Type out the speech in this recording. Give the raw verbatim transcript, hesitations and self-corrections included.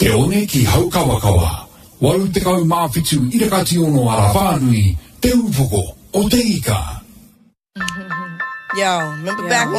Te one ki haukawakawa. Walu te kau mawhitu ira kati ono ara whanui. Te upoko o te ika. Yo, remember back